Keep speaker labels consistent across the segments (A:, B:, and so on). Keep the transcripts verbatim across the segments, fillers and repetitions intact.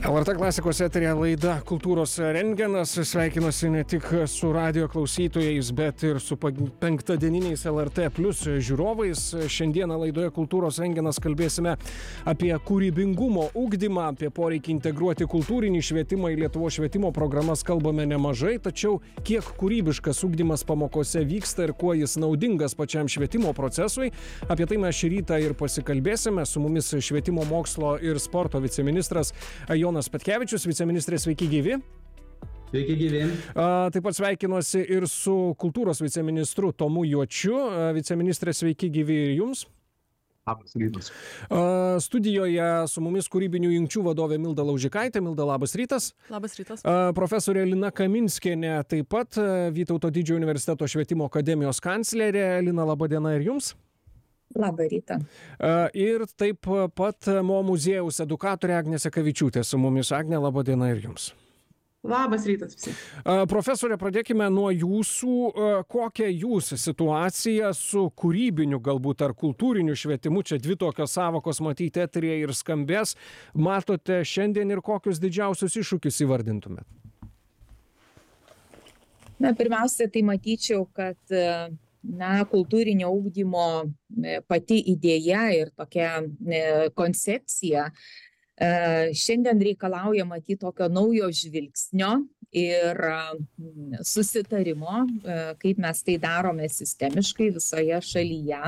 A: L R T klasikos eteryje laida Kultūros rentgenas. Sveikinuosi ne tik su radijo klausytojais, bet ir su penktadieniniais L R T Plus žiūrovais. Šiandieną laidoje Kultūros rentgenas kalbėsime apie kūrybingumo ugdymą, apie poreikį integruoti kultūrinį švietimą į Lietuvos švietimo programas kalbame nemažai, tačiau kiek kūrybiškas ugdymas pamokose vyksta ir kuo jis naudingas pačiam švietimo procesui, apie tai mes šį rytą ir pasikalbėsime. Su mumis švietimo mokslo ir sporto viceministras Jonas Petkevičius. Viceministrė, sveiki gyvi.
B: Sveiki gyvi.
A: Taip pat sveikinuosi ir su kultūros viceministru Tomu Juočiu. Viceministrė, sveiki gyvi ir jums.
B: Labas rytas.
A: Studijoje su mumis kūrybinių jungčių vadovė Milda Laužikaitė. Milda, labas rytas.
C: Labas rytas.
A: Profesorė Lina Kaminskienė, taip pat Vytauto didžiojo universiteto švietimo akademijos kanclerė. Lina, laba diena ir jums.
D: Labą rytą.
A: Ir taip pat Mo muziejaus edukatorė Agnė Sakavičiūtė su mumis. Agnė, laba diena ir jums.
C: Labas rytas visi.
A: Profesorė, pradėkime nuo jūsų. Kokią jūs situaciją su kūrybiniu galbūt ar kultūriniu švietimu, čia dvi tokios savokos matyti eteryje ir skambės, matote šiandien ir kokius didžiausius iššūkius įvardintumėt?
D: Na, pirmiausia, tai matyčiau, kad na, kultūrinio ugdymo pati idėja ir tokia koncepcija šiandien reikalauja matyti tokio naujo žvilgsnio ir susitarimo, kaip mes tai darome sistemiškai visoje šalyje.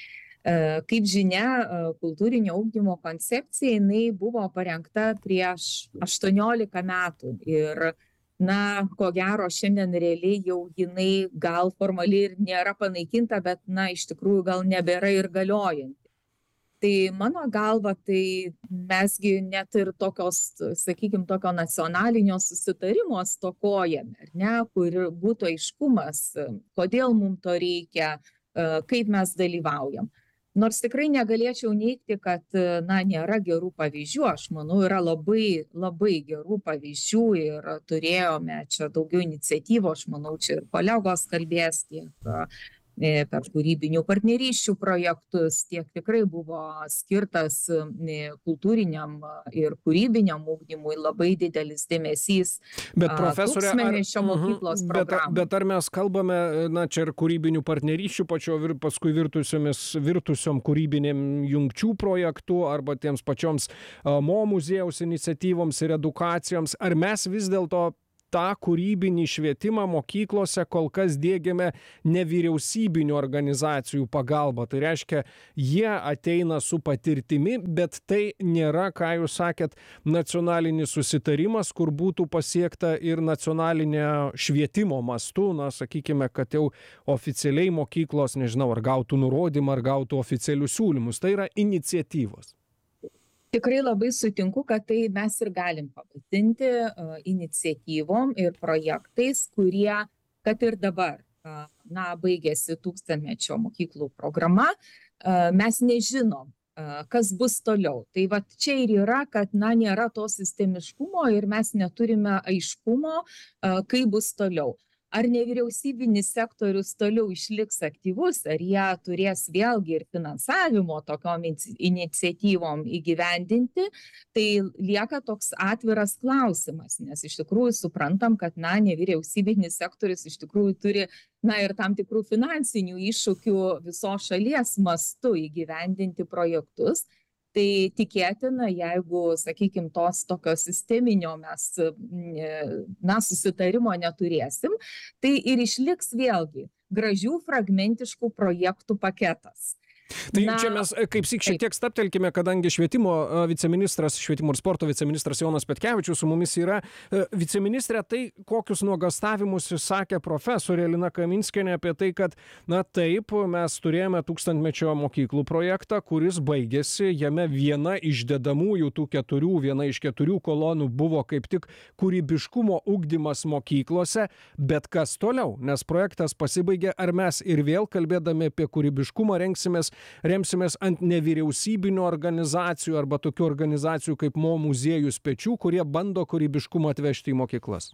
D: Kaip žinia, kultūrinio ugdymo koncepcija jinai buvo parengta prieš aštuoniolika metų ir na, ko gero, šiandien realiai jau jinai gal formaliai ir nėra panaikinta, bet, na, iš tikrųjų gal nebėra ir galiojanti. Tai mano galva, tai mesgi net ir tokios, sakykime, tokio nacionalinio susitarimo stokojame, ar ne, kur būtų aiškumas, kodėl mums to reikia, kaip mes dalyvaujam. Nors tikrai negalėčiau neigti, kad, na, nėra gerų pavyzdžių. Aš manau, yra labai, labai gerų pavyzdžių ir turėjome čia daugiau iniciatyvų. Aš manau, čia ir kolegos kalbės tiek per kūrybinių partnerysčių projektus, tiek tikrai buvo skirtas kultūriniam ir kūrybiniam ugdymui labai didelis dėmesys.
A: Bet profesorė,
D: tūkstantmečio mokyklos programų.
A: Bet ar mes kalbame, na, čia ir kūrybinių partnerysčių, pačio vir, paskui virtusiom kūrybinėm jungčių projektų arba tiems pačioms Mo muziejaus iniciatyvoms ir edukacijoms, ar mes vis dėlto tą kūrybinį švietimą mokyklose kol kas diegiame nevyriausybinių organizacijų pagalba. Tai reiškia, jie ateina su patirtimi, bet tai nėra, ką jūs sakėt, nacionalinis susitarimas, kur būtų pasiekta ir nacionalinė švietimo mastu, na, sakykime, kad jau oficialiai mokyklos, nežinau, ar gautų nurodymą, ar gautų oficialius siūlymus. Tai yra iniciatyvos.
D: Tikrai labai sutinku, kad tai mes ir galim pavadinti uh, iniciatyvom ir projektais, kurie, kad ir dabar, uh, na, baigėsi tūkstantmečio mokyklų programa, uh, mes nežinom, uh, kas bus toliau. Tai va čia ir yra, kad, na, nėra to sistemiškumo ir mes neturime aiškumo, uh, kaip bus toliau. Ar nevyriausybinis sektorius toliau išliks aktyvus, ar jie turės vėlgi ir finansavimo tokiom iniciatyvom įgyvendinti, tai lieka toks atviras klausimas, nes iš tikrųjų suprantam, kad, na, nevyriausybinis sektorius iš tikrųjų turi, na, ir tam tikrų finansinių iššūkių visos šalies mastu įgyvendinti projektus. Tai tikėtina, jeigu, sakykime, tos tokio sisteminio mes, na, susitarimo neturėsim, tai ir išliks vėlgi gražių fragmentiškų projektų paketas.
A: Tai Na, čia mes kaip sik šiek tiek staptelkime, kadangi švietimo viceministras, švietimo ir sporto viceministras Jonas Petkevičius su mumis yra. Viceministrė, tai kokius nuogastavimus sakė profesorė Lina Kaminskienė apie tai, kad, na taip, mes turėjome tūkstantmečio mokyklų projektą, kuris baigėsi, jame viena iš dedamųjų tų keturių, viena iš keturių kolonų buvo kaip tik kūrybiškumo ugdymas mokyklose, bet kas toliau, nes projektas pasibaigė, ar mes ir vėl kalbėdami apie kūrybiškumą rengsimės remsimės ant nevyriausybinių organizacijų arba tokių organizacijų kaip Mo muziejus pečių, kurie bando kūrybiškumą atvežti į mokyklas?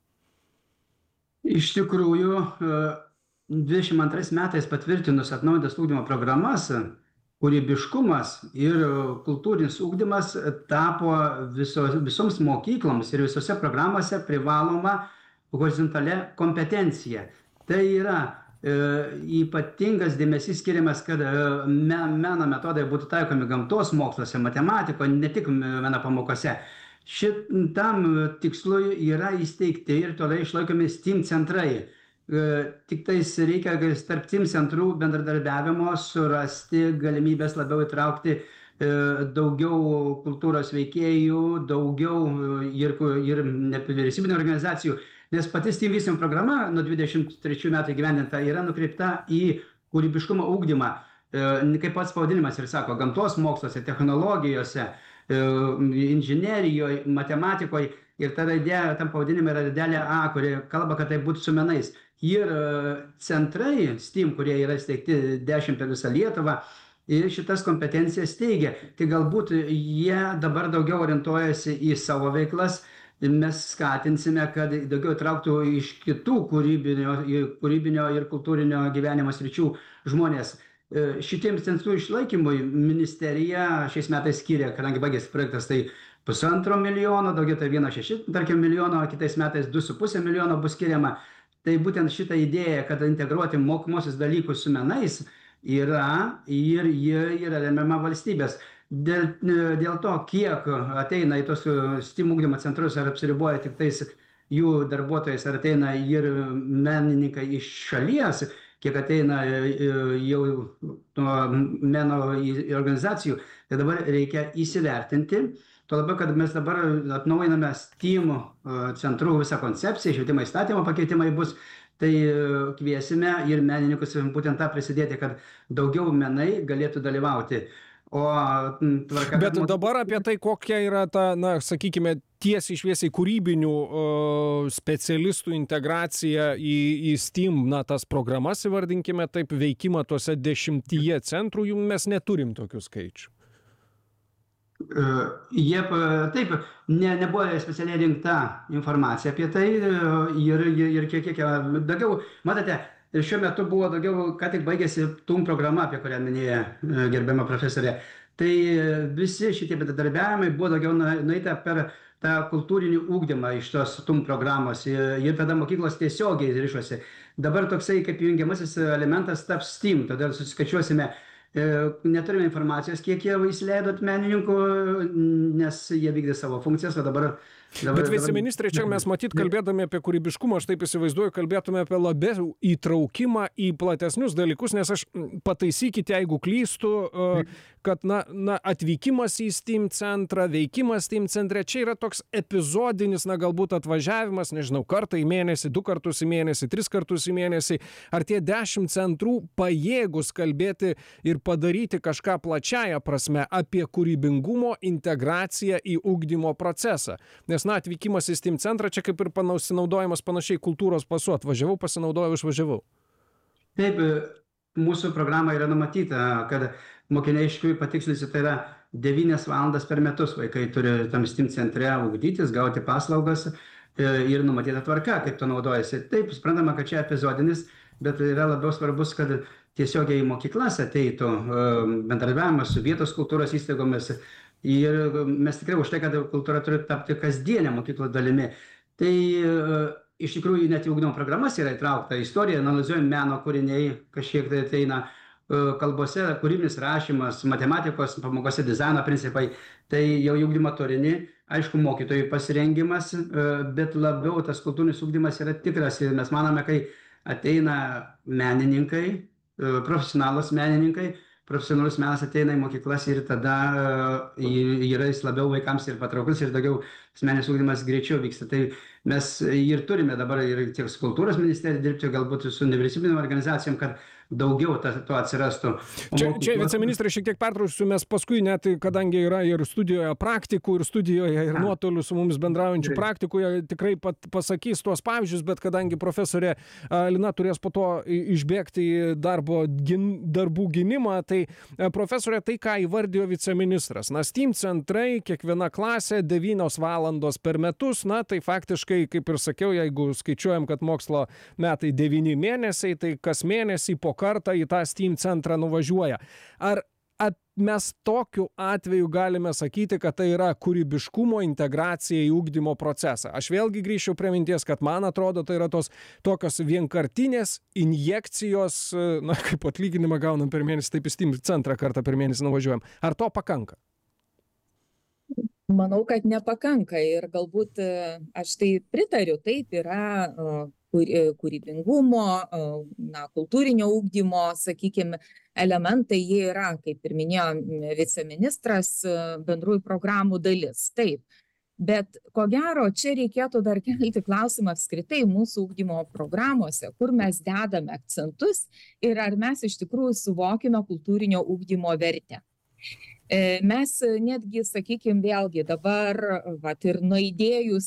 B: Iš tikrųjų, dvidešimt antrais metais patvirtinus atnaujintas ugdymo programas,
E: kūrybiškumas ir kultūrinis ugdymas tapo viso, visoms mokykloms ir visose programuose privaloma horizontalia kompetencija. Tai yra e, ypatingas dėmesys skiriamas, kad e, me, meno metodai būtų taikomi gamtos moksluose, matematikoje, ne tik meno pamokose. Šitam tikslui yra įsteigti ir toliau išlaikomi STEAM centrai. Tik tais reikia tarp STEAM centrų bendradarbiavimo surasti galimybės labiau įtraukti daugiau kultūros veikėjų, daugiau ir, ir nevyriausybinių organizacijų, nes pati STEAM vystymo programa nuo dvidešimt trečių metų įgyvendinta yra nukreipta į kūrybiškumo ugdymą, kaip pats pavadinimas ir sako, gamtos moksluose, technologijose, inžinerijoje, matematikoje ir ta raidė, tam pavadinime yra raidelė A, kuri kalba, kad tai būtų su menais. Ir centrai STEAM, kurie yra steigti dešimt per visą Lietuvą, ir šitas kompetencijas teigia. Tai galbūt jie dabar daugiau orientuojasi į savo veiklas. Mes skatinsime, kad daugiau trauktų iš kitų kūrybinio, kūrybinio ir kultūrinio gyvenimo sričių žmonės. Šitiems centrų išlaikymui ministerija šiais metais skiria, kadangi baigėsi projektas, tai pusantro milijono, daugiau tai vieno šeši, tarkim, milijono, kitais metais du su pusė milijono bus skiriama. Tai būtent šitą idėją, kad integruoti mokomosius dalykus su menais yra ir jie yra remiama valstybės. Dėl, dėl to, kiek ateina į tos STEAM ugdymo centrus, ar apsiriboja tik tais jų darbuotojais, ar ateina ir menininkai iš šalies, kiek ateina jau nuo meno organizacijų, tai dabar reikia įsivertinti. Tuo labiau, kad mes dabar atnaujiname STEAM centrų visą koncepciją, švietimo įstatymo pakeitimai bus, tai kviesime ir menininkus būtent tą prisidėti, kad daugiau menai galėtų dalyvauti. O tvarka...
A: Bet dabar apie tai, kokia yra ta, na, sakykime, tiesiai šviesiai kūrybinių uh, specialistų integracija į, į STEAM, na, tas programas, įvardinkime taip, veikimą tuose dešimtyje centrų, jų mes neturim tokių skaičių.
E: Uh, jie, taip, ne, nebuvo specialiai rinkta informacija apie tai ir, ir, ir kiek, kiek, daugiau, matote, šiuo metu buvo daugiau, ką tik baigėsi TUM programa, apie kurią minėjo gerbiama profesorė. Tai visi šitie bendradarbiavimai buvo daugiau nueita per tą kultūrinį ūkdymą iš tos TUM programos ir, ir tada mokyklos tiesiogiai ryšosi. Dabar toksai kaip jungiamasis elementas taps STEAM, todėl suskaičiuosime. Neturime informacijos, kiek jie įsileidot menininkų, nes jie vykdė savo funkcijas, o dabar... dabar
A: Bet viceministrė, čia mes matyt, kalbėdami apie kūrybiškumą, aš taip įsivaizduoju, kalbėtume apie labiau įtraukimą į platesnius dalykus, nes aš pataisykite, jeigu klystu, kad na, na, atvykimas į STEAM centrą, veikimas STEAM centre, čia yra toks epizodinis, na, galbūt atvažiavimas, nežinau, kartą į mėnesį, du kartus į mėnesį, tris kartus į mėnesį. Ar tie dešimt centrų pajėgus kalbėti ir padaryti kažką plačiaja prasme apie kūrybingumo integraciją į ugdymo procesą? Nes, na, atvykimas į STEAM centrą čia kaip ir pasinaudojimas panašiai kultūros pasu. Atvažiavau, pasinaudojau, išvažiavau.
E: Taip, mūsų programa yra numatyta, kad mokiniai iš tikrųjų patikslinsi, tai yra devynias valandas per metus vaikai turi tam STEAM centre ugdytis, gauti paslaugas ir numatyta tvarka, kaip to naudojasi. Taip, suprantama, kad čia epizodinis, bet yra labiau svarbus, kad tiesiogiai į mokyklas ateitų bendradarbiavimas su vietos kultūros įstaigomis. Ir mes tikrai už tai, kad kultūra turi tapti kasdienę mokyklų dalimi. Tai iš tikrųjų net į ugdymo programas yra įtraukta istorija, analizuojami meno kūriniai, kažkiek tai ateina kalbose, kūrybinis rašymas, matematikos pamokose dizaino principai, tai jau į ugdymo turinį, aišku, mokytojų pasirengimas, bet labiau tas kultūrinis ugdymas yra tikras ir mes manome, kai ateina menininkai, profesionalus menininkai, profesionalus menas ateina į mokyklas ir tada yra jis labiau vaikams ir patrauklus ir daugiau asmeninis ugdymas greičiau vyksta. Tai mes ir turime dabar ir tiek su kultūros ministerija dirbti, galbūt su nevyriausybinėm organizacijom, kad daugiau ta, to atsirastų.
A: Čia, čia viceministrė, šiek tiek pertrauksiu, mes paskui net, kadangi yra ir studijoje praktikų, ir studijoje, ir nuotoliu su mumis bendraujančių praktikų, tikrai pat, pasakys tuos pavyzdžius, bet kadangi profesorė Lina turės po to išbėgti į darbo, gin, darbų gynimą, tai profesorė tai, ką įvardijo viceministras. Na, STEAM centrai, kiekviena klasė, devynios valandos per metus, na, tai faktiškai, kaip ir sakiau, jeigu skaičiuojam, kad mokslo metai devyni mėnesiai, tai kas mėnesį po kartą į tą STEAM centrą nuvažiuoja. Ar at, mes tokiu atveju galime sakyti, kad tai yra kūrybiškumo integracija į ugdymo procesą. Aš vėlgi grįšiu prie minties, kad man atrodo, tai yra tos tokios vienkartinės injekcijos, na, kaip atlyginimą gaunam per mėnesį, taip į STEAM centrą kartą per mėnesį nuvažiuojam. Ar to pakanka?
D: Manau, kad nepakanka ir galbūt aš tai pritariu, taip yra kūrybingumo, na, kultūrinio ugdymo, sakykime, elementai, jie yra, kaip ir minėjo viceministras, bendrųjų programų dalis. Taip, bet ko gero, čia reikėtų dar kelti klausimą apskritai mūsų ugdymo programuose, kur mes dedame akcentus ir ar mes iš tikrųjų suvokime kultūrinio ugdymo vertę. Mes netgi, sakykime, vėlgi dabar, vat, ir nuaidėjus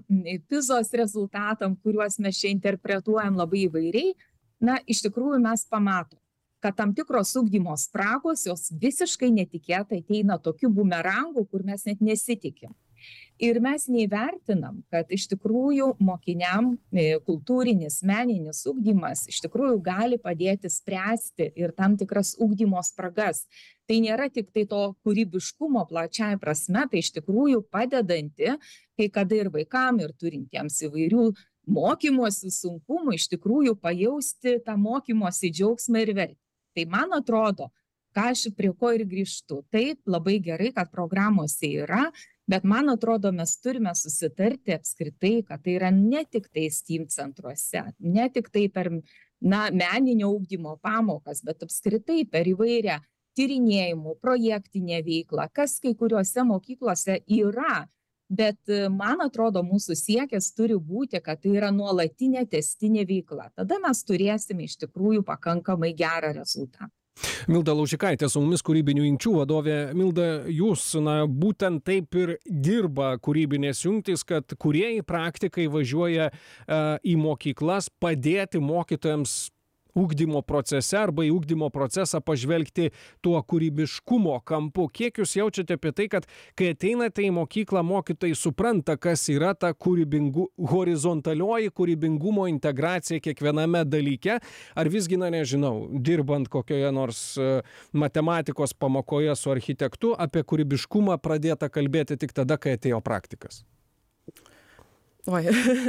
D: PISOS rezultatam, kuriuos mes čia interpretuojam labai įvairiai, na, iš tikrųjų mes pamatom, kad tam tikros ugdymo spragos, jos visiškai netikėtai ateina tokiu bumerangu, kur mes net nesitikim. Ir mes neįvertinam, kad iš tikrųjų mokiniam kultūrinis, meninis ugdymas iš tikrųjų gali padėti spręsti ir tam tikras ugdymo spragas. Tai nėra tik tai to kūrybiškumo plačiai prasme, tai iš tikrųjų padedanti, kai kada ir vaikam, ir turintiems įvairių mokymosi sunkumų, iš tikrųjų pajausti tą mokymosi džiaugsmą ir vertę. Tai man atrodo, ką aš prie ko ir grįžtu, taip, labai gerai, kad programuose yra, bet man atrodo, mes turime susitarti apskritai, kad tai yra ne tik tai STEAM centruose, ne tik tai per, na, meninio ugdymo pamokas, bet apskritai per įvairią tyrinėjimų, projektinę veiklą, kas kai kuriuose mokyklose yra. Bet man atrodo, mūsų siekis turi būti, kad tai yra nuolatinė tęstinė veikla. Tada mes turėsime iš tikrųjų pakankamai gerą rezultatą.
A: Milda Laužikaitė su mumis, kūrybinių jungčių vadovė. Milda, jūs, na, būtent taip ir dirba kūrybinės jungtys, kad kūrėjai praktikai važiuoja uh, į mokyklas padėti mokytojams ugdymo procese arba į ugdymo procesą pažvelgti tuo kūrybiškumo kampu. Kiek jūs jaučiate apie tai, kad kai ateinate į mokyklą, mokytojai supranta, kas yra ta kūrybingu, horizontalioji kūrybingumo integracija kiekviename dalyke, ar visgi, na, nežinau, dirbant kokioje nors matematikos pamokoje su architektu, apie kūrybiškumą pradėta kalbėti tik tada, kai atėjo praktikas?
F: Oi,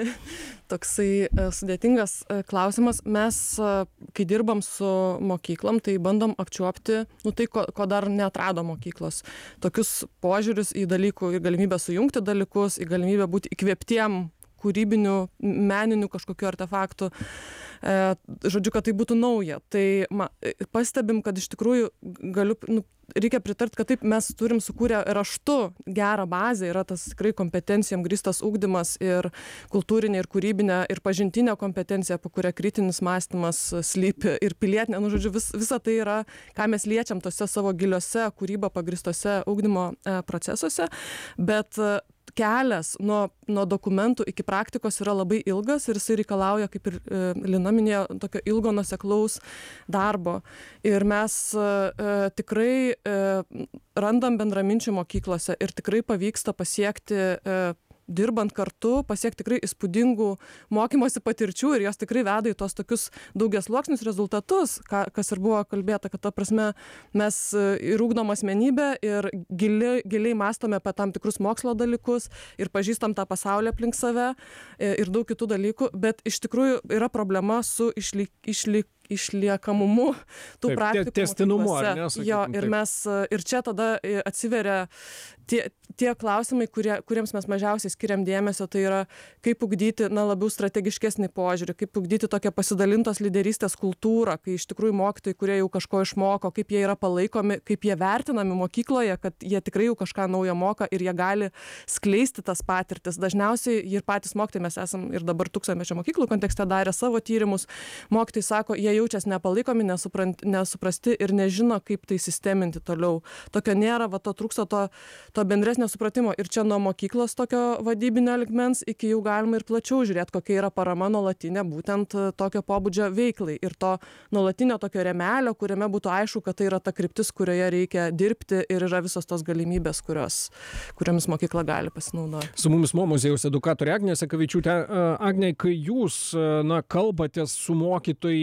F: toksai sudėtingas klausimas. Mes, kai dirbam su mokyklom, tai bandom apčiuopti, nu tai, ko, ko dar neatrado mokyklos. Tokius požiūrius į dalykų, į galimybę sujungti dalykus, į galimybę būti įkvėptiem kūrybinių, meninių kažkokių artefaktų. E, žodžiu, kad tai būtų nauja. Tai ma, pastebim, kad iš tikrųjų galiu, nu, reikia pritart, kad taip mes turim sukūrę raštu gerą bazę, yra tas tikrai kompetencijom grįstas ugdymas ir kultūrinė, ir kūrybinė, ir pažintinė kompetencija, po kurią kritinis mąstymas slypi, ir pilietinė, nu, žodžiu, vis, visa tai yra, ką mes liečiam tose savo giliuose kūrybą pagrįstose ugdymo e, procesuose, bet e, kelias nuo, nuo dokumentų iki praktikos yra labai ilgas ir jisai reikalauja, kaip ir e, Lina minėjo, tokio ilgo nuoseklaus darbo. Ir mes e, tikrai e, randam bendraminčių mokyklose ir tikrai pavyksta pasiekti e, dirbant kartu, pasiekti tikrai įspūdingų mokymosi patirčių ir jos tikrai veda į tos tokius daugiasluoksnius rezultatus, ką, kas ir buvo kalbėta, kad ta prasme mes ir ugdom asmenybę ir gili, giliai mąstome apie tam tikrus mokslo dalykus ir pažįstam tą pasaulį aplink save ir daug kitų dalykų, bet iš tikrųjų yra problema su išlik, išlik, išliekamumu tų
A: taip,
F: praktikų.
A: Tęstinumu, ar ne? Sakytum,
F: jo, ir
A: taip.
F: mes, ir čia tada atsiveria tie, tie klausimai, kurie, kuriems mes mažiausiai skiriam dėmesio, tai yra kaip ugdyti, na, labiau strategiškesnį požiūrį, kaip ugdyti tokią pasidalintos lyderystės kultūrą, kai iš tikrųjų mokytojai, kurie jau kažko išmoko, kaip jie yra palaikomi, kaip jie vertinami mokykloje, kad jie tikrai jau kažką naujo moka ir jie gali skleisti tas patirtis. Dažniausiai ir patys mokytojai, mes esam ir dabar tūkstantmečio mokyklų kontekste darę savo tyrimus, mokytojai sako, jie jaučiasi nepalaikomi, nesuprasti ir nežino, kaip tai sisteminti toliau. Tokio nėra, va, to trūksta to, to bendresnio supratimo. Ir čia nuo mokyklos tokio vadybinio lygmens iki jau galima ir plačiau žiūrėti, kokia yra parama nuolatinė būtent tokio pobūdžio veiklai. Ir to nuolatinio tokio remelio, kuriame būtų aišku, kad tai yra ta kryptis, kurioje reikia dirbti ir yra visos tos galimybės, kurios, kuriomis mokykla gali pasinaudoti.
A: Su mumis Mo muziejaus edukatorė Agnė Sakavičiūtė. Agnė, kai jūs, na, kalbatės su mokytojais,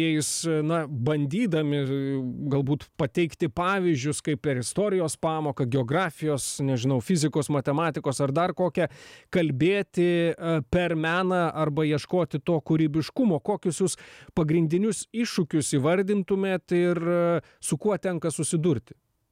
A: na, bandydami galbūt pateikti pavyzdžius, kaip per istorijos pamoką, geografijos, nežinau, fizikos, matematikos ar dar kokią, kalbėti per meną arba ieškoti to kūrybiškumo. Kokius jūs pagrindinius iššūkius įvardintumėt ir su kuo tenka susidurti?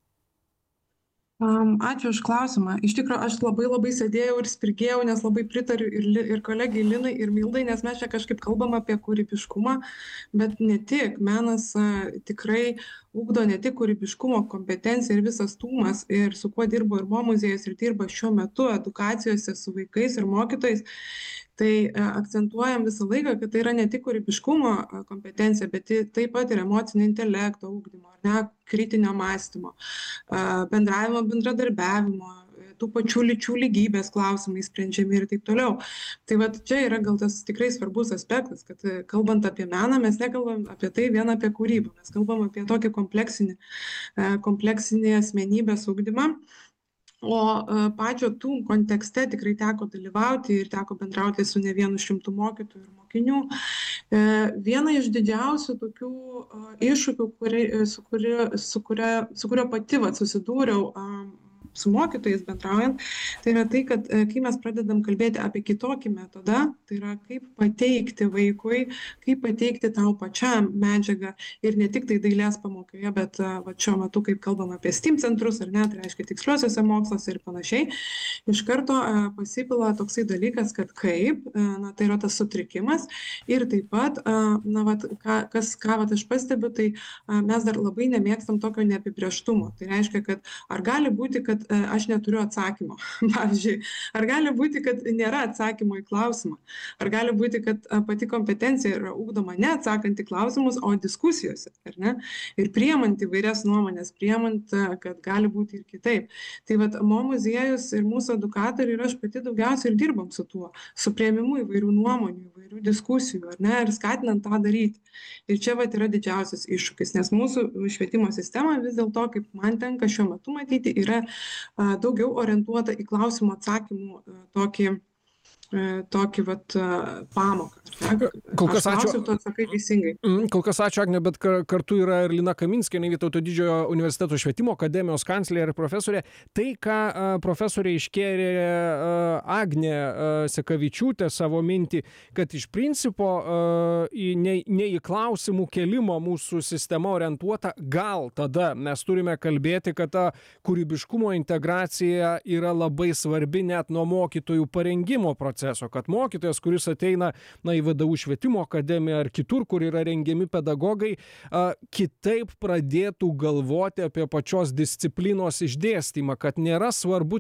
C: Um, ačiū už klausimą. Iš tikrųjų, aš labai labai sėdėjau ir spirgėjau, nes labai pritariu ir, li- ir kolegijai Linai, ir Mildai, nes mes čia kažkaip kalbam apie kūrybiškumą, bet ne tik. Menas a, tikrai ugdo ne tik kūrybiškumo kompetenciją ir visas tūmas, ir su kuo dirbo ir mo muziejus, ir dirba šiuo metu edukacijose su vaikais ir mokytojais. Tai a, akcentuojam visą laiką, kad tai yra ne tik kūrybiškumo a, kompetencija, bet tai taip pat ir emocinio intelekto ugdymo, ar ne, kritinio mąstymo, a, bendravimo, bendradarbiavimo, tų pačių lyčių lygybės klausimai sprendžiami ir taip toliau. Tai vat čia yra gal tas tikrai svarbus aspektas, kad e, kalbant apie meną, mes nekalbam apie tai vien apie kūrybą, mes kalbam apie tokį kompleksinį, e, kompleksinį asmenybės ugdymą. O e, pačio tų kontekste tikrai teko dalyvauti ir teko bendrauti su ne vienu šimtu mokytojų ir mokinių. E, Viena iš didžiausių tokių e, iššūkių, kuri, e, su, kuri, su, kuria, su kurio pati vat, susidūriau e, su mokytojais bendraujant, tai yra tai, kad e, kai mes pradedam kalbėti apie kitokį metodą, tai yra kaip pateikti vaikui, kaip pateikti tau pačiam medžiagą ir ne tik tai dailės pamokoje, bet e, va, šiuo metu, kaip kalbam apie STEAM centrus, ar ne, tai reiškia tiksliuosiuose moksluose ir panašiai, iš karto e, pasipila toksai dalykas, kad kaip, e, na, tai yra tas sutrikimas ir taip pat, e, na, vat, ką, kas, ką vat, aš pastebiu, tai e, mes dar labai nemėgstam tokio neapibrėžtumo. Tai reiškia, kad ar gali būti, kad e, aš neturiu atsakymo. Pavyzdžiui, ar gali būti, kad nėra atsakymo į klausimą? Ar gali būti, kad a, pati kompetencija yra ugdoma ne atsakant į klausimus, o diskusijose, ar ne? Ir priemant įvairias nuomonės, priemant, a, kad gali būti ir kitaip. Tai vat, mo muziejus ir mūsų edukatoriai ir aš pati daugiausiai ir dirbam su tuo, su priėmimu įvairių nuomonių, įvairių diskusijų, ar ne, ir skatinant tą daryti. Ir čia vat yra didžiausias iššūkis, nes mūsų švietimo sistema vis dėlto, kaip man tenka šiuo metu matyti, yra a, daugiau orientuota į klausimų atsakymų a, tokį, a, tokį vat, a, pamoką. Ne?
A: Kol kas
C: Aš
A: ačiū.
C: klausiu, tu atsakai teisingai.
A: Mm, Kol kas ačiū, Agne, bet kar- kartu yra ir Lina Kaminskienė, Vytauto didžiojo universiteto švietimo akademijos kanclerė ir profesorė. Tai, ką a, profesorė iškėlė a, Agnė a, Sekavičiūtė savo mintį, kad iš principo a, į, ne, ne į klausimų kelimo mūsų sistema orientuota, gal tada mes turime kalbėti, kad ta kūrybiškumo integracija yra labai svarbi net nuo mokytojų parengimo proceso, kad mokytojas, kuris ateina na, į V D U švietimo akademiją ar kitur, kur yra rengiami pedagogai, a, kitaip pradėtų galvoti apie pačios disciplinos išdėstymą, kad nėra svarbu